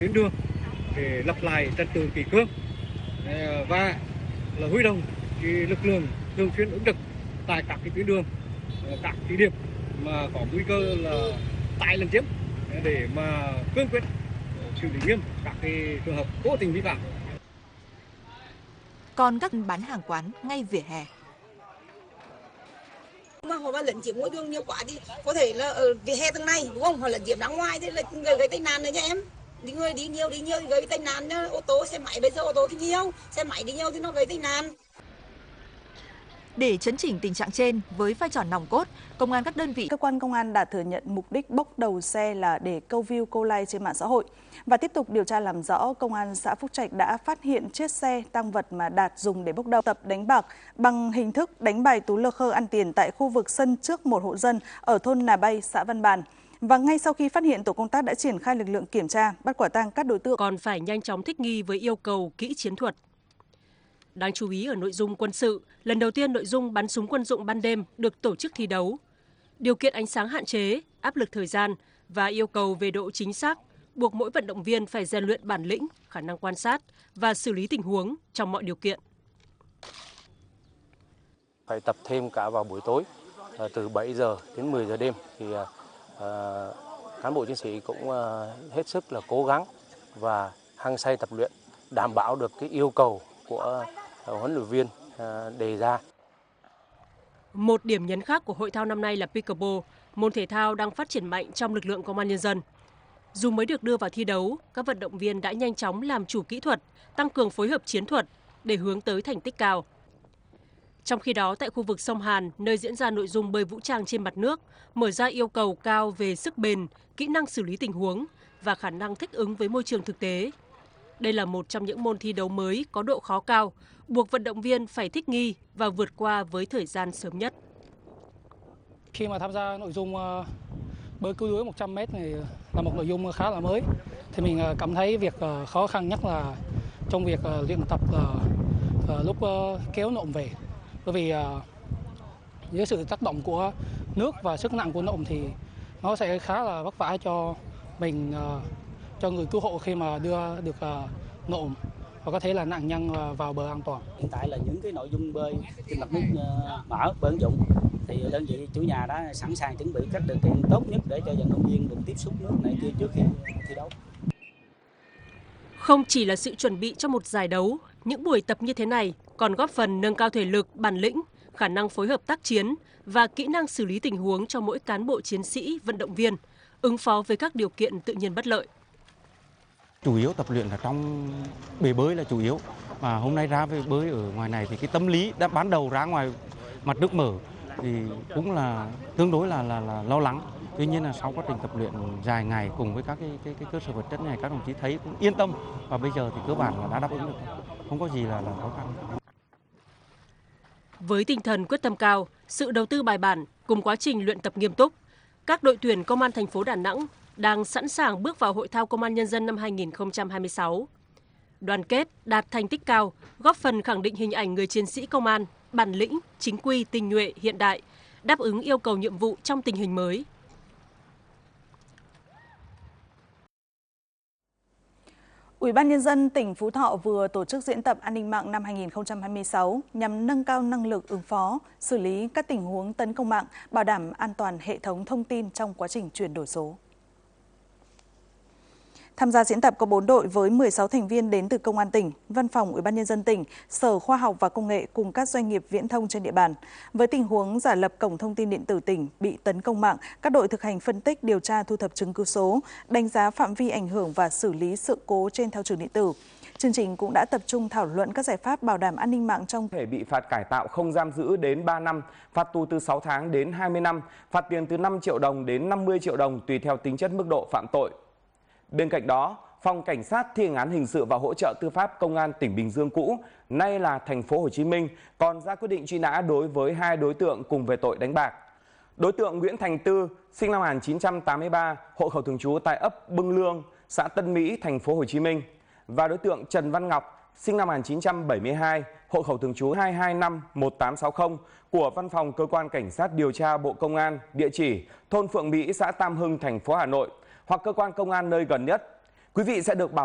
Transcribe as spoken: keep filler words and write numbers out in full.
tuyến đường để lập lại trật tự kỷ cương và là huy động cái lực lượng thường xuyên ứng trực tại các cái tuyến đường, các cái điểm mà có nguy cơ là tai lấn chiếm để mà cương quyết xử lý nghiêm các cái trường hợp cố tình vi phạm. Còn các bán hàng quán ngay vỉa hè, mà họ mà lấn chiếm ngôi đường nhiều quá thì có thể là ở vỉa hè tầng này đúng không, họ lấn chiếm ra ngoài thì là gây, gây tai nạn đấy nha em. Đi người đi nhiều đi nhiều thì gây tai nạn nhá. Ô tô xe máy bây giờ ô tô thì nhiều, xe máy đi nhiều thì nó gây tai nạn. Để chấn chỉnh tình trạng trên với vai trò nòng cốt, công an các đơn vị cơ quan công an đã thừa nhận mục đích bốc đầu xe là để câu view câu like trên mạng xã hội. Và tiếp tục điều tra làm rõ, công an xã Phúc Trạch đã phát hiện chiếc xe tang vật mà Đạt dùng để bốc đầu tập đánh bạc bằng hình thức đánh bài tú lơ khơ ăn tiền tại khu vực sân trước một hộ dân ở thôn Nà Bay, xã Văn Bàn. Và ngay sau khi phát hiện, tổ công tác đã triển khai lực lượng kiểm tra, bắt quả tang các đối tượng. Còn phải nhanh chóng thích nghi với yêu cầu kỹ chiến thuật. Đáng chú ý ở nội dung quân sự, lần đầu tiên nội dung bắn súng quân dụng ban đêm được tổ chức thi đấu. Điều kiện ánh sáng hạn chế, áp lực thời gian và yêu cầu về độ chính xác buộc mỗi vận động viên phải rèn luyện bản lĩnh, khả năng quan sát và xử lý tình huống trong mọi điều kiện. Phải tập thêm cả vào buổi tối, từ bảy giờ đến mười giờ đêm thì uh, cán bộ chiến sĩ cũng uh, hết sức là cố gắng và hăng say tập luyện, đảm bảo được cái yêu cầu của uh, huấn luyện viên uh, đề ra. Một điểm nhấn khác của hội thao năm nay là pickleball, môn thể thao đang phát triển mạnh trong lực lượng công an nhân dân. Dù mới được đưa vào thi đấu, các vận động viên đã nhanh chóng làm chủ kỹ thuật, tăng cường phối hợp chiến thuật để hướng tới thành tích cao. Trong khi đó, tại khu vực sông Hàn, nơi diễn ra nội dung bơi vũ trang trên mặt nước, mở ra yêu cầu cao về sức bền, kỹ năng xử lý tình huống và khả năng thích ứng với môi trường thực tế. Đây là một trong những môn thi đấu mới có độ khó cao, buộc vận động viên phải thích nghi và vượt qua với thời gian sớm nhất. Khi mà tham gia nội dung bơi cứu đuối một trăm mét này là một nội dung khá là mới, thì mình cảm thấy việc khó khăn nhất là trong việc luyện tập là lúc kéo nộm về. Bởi vì dưới sự tác động của nước và sức nặng của nộm thì nó sẽ khá là vất vả cho mình, cho người cứu hộ khi mà đưa được nộm và có thể là nạn nhân vào bờ an toàn. Hiện tại là những cái nội dung bơi trên mặt nước mở bơi ứng dụng thì đơn vị chủ nhà đã sẵn sàng chuẩn bị các điều kiện tốt nhất để cho vận động viên được tiếp xúc nước này kia trước khi thi đấu. Không chỉ là sự chuẩn bị cho một giải đấu, những buổi tập như thế này còn góp phần nâng cao thể lực, bản lĩnh, khả năng phối hợp tác chiến và kỹ năng xử lý tình huống cho mỗi cán bộ chiến sĩ, vận động viên, ứng phó với các điều kiện tự nhiên bất lợi. Chủ yếu tập luyện là trong bể bơi là chủ yếu. Và hôm nay ra về bơi ở ngoài này thì cái tâm lý đã ban đầu ra ngoài mặt nước mở thì cũng là tương đối là là, là lo lắng. Tuy nhiên là sau quá trình tập luyện dài ngày cùng với các cái, cái, cái cơ sở vật chất này, các đồng chí thấy cũng yên tâm và bây giờ thì cơ bản là đã đáp ứng được, không có gì là, là khó khăn. Với tinh thần quyết tâm cao, sự đầu tư bài bản cùng quá trình luyện tập nghiêm túc, các đội tuyển Công an thành phố Đà Nẵng đang sẵn sàng bước vào Hội thao Công an Nhân dân năm hai nghìn không trăm hai mươi sáu. Đoàn kết, đạt thành tích cao, góp phần khẳng định hình ảnh người chiến sĩ công an, bản lĩnh, chính quy, tinh nhuệ, hiện đại, đáp ứng yêu cầu nhiệm vụ trong tình hình mới. Ủy ban Nhân dân tỉnh Phú Thọ vừa tổ chức diễn tập an ninh mạng năm hai nghìn không trăm hai mươi sáu nhằm nâng cao năng lực ứng phó, xử lý các tình huống tấn công mạng, bảo đảm an toàn hệ thống thông tin trong quá trình chuyển đổi số. Tham gia diễn tập có bốn đội với mười sáu thành viên đến từ Công an tỉnh, Văn phòng Ủy ban Nhân dân tỉnh, Sở Khoa học và Công nghệ cùng các doanh nghiệp viễn thông trên địa bàn. Với tình huống giả lập cổng thông tin điện tử tỉnh bị tấn công mạng, các đội thực hành phân tích, điều tra, thu thập chứng cứ số, đánh giá phạm vi ảnh hưởng và xử lý sự cố trên thao trường điện tử. Chương trình cũng đã tập trung thảo luận các giải pháp bảo đảm an ninh mạng trong thể bị phạt cải tạo không giam giữ đến ba năm, phạt tù từ sáu tháng đến hai mươi năm, phạt tiền từ năm triệu đồng đến năm mươi triệu đồng tùy theo tính chất mức độ phạm tội. Bên cạnh đó, Phòng Cảnh sát thi hành án hình sự và hỗ trợ tư pháp Công an tỉnh Bình Dương cũ, nay là thành phố Hồ Chí Minh, còn ra quyết định truy nã đối với hai đối tượng cùng về tội đánh bạc. Đối tượng Nguyễn Thành Tư, sinh năm một nghìn chín trăm tám mươi ba, hộ khẩu thường trú tại ấp Bưng Lương, xã Tân Mỹ, thành phố Hồ Chí Minh, và đối tượng Trần Văn Ngọc, sinh năm một nghìn chín trăm bảy mươi hai, hộ khẩu thường trú hai hai năm một tám sáu không của Văn phòng Cơ quan Cảnh sát điều tra Bộ Công an, địa chỉ thôn Phượng Mỹ, xã Tam Hưng, thành phố Hà Nội, hoặc cơ quan công an nơi gần nhất. Quý vị sẽ được bảo